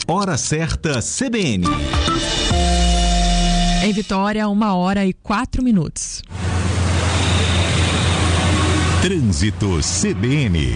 Hora certa CBN. Em Vitória, 1h04. Trânsito CBN.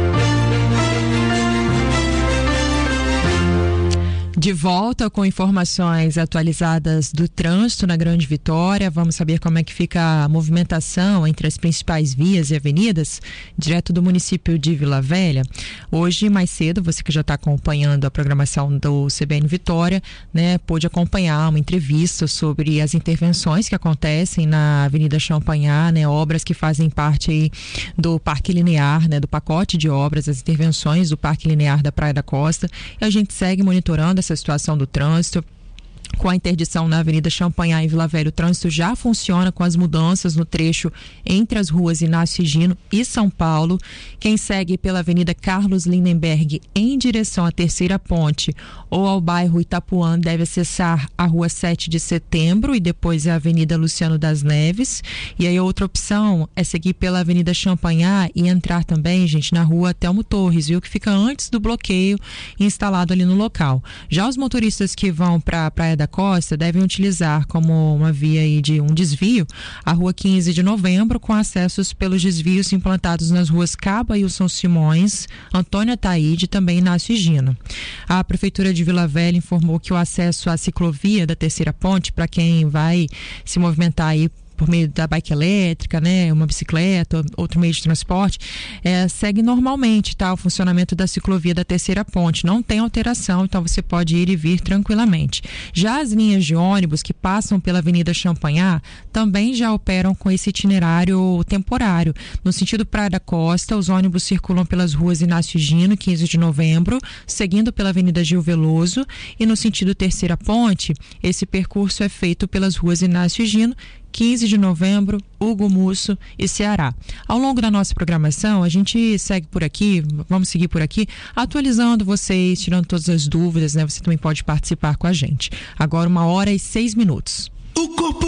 De volta com informações atualizadas do trânsito na Grande Vitória. Vamos saber como é que fica a movimentação entre as principais vias e avenidas, direto do município de Vila Velha. Hoje, mais cedo, você que já está acompanhando a programação do CBN Vitória, né, pôde acompanhar uma entrevista sobre as intervenções que acontecem na Avenida Champagnat, né, obras que fazem parte aí do Parque Linear, né, do pacote de obras, as intervenções do Parque Linear da Praia da Costa. E a gente segue monitorando essa situação do trânsito. Com a interdição na Avenida Champagnat em Vila Velha, o trânsito já funciona com as mudanças no trecho entre as ruas Inácio Gino e São Paulo. Quem segue pela Avenida Carlos Lindenberg em direção à Terceira Ponte ou ao bairro Itapuã deve acessar a Rua 7 de Setembro e depois a Avenida Luciano das Neves. E aí outra opção é seguir pela Avenida Champagnat e entrar também, gente, na Rua Telmo Torres, viu, que fica antes do bloqueio instalado ali no local. Já os motoristas que vão para a Praia da Costa devem utilizar como uma via aí de um desvio a Rua 15 de Novembro, com acessos pelos desvios implantados nas ruas Caba e Wilson Simões, Antônia Taíde e também Inácio Gino. A Prefeitura de Vila Velha informou que o acesso à ciclovia da Terceira Ponte, para quem vai se movimentar aí por meio da bike elétrica, né, uma bicicleta, outro meio de transporte, segue normalmente, tá? O funcionamento da ciclovia da Terceira Ponte não tem alteração, então você pode ir e vir tranquilamente. Já as linhas de ônibus que passam pela Avenida Champagnat também já operam com esse itinerário temporário. No sentido Praia da Costa, os ônibus circulam pelas ruas Inácio Gino, 15 de Novembro, seguindo pela Avenida Gil Veloso, e no sentido Terceira Ponte, esse percurso é feito pelas ruas Inácio Gino, 15 de Novembro, Hugo Musso e Ceará. Ao longo da nossa programação, a gente segue por aqui, vamos seguir por aqui, atualizando vocês, tirando todas as dúvidas, né? Você também pode participar com a gente. Agora 1h06. O corpo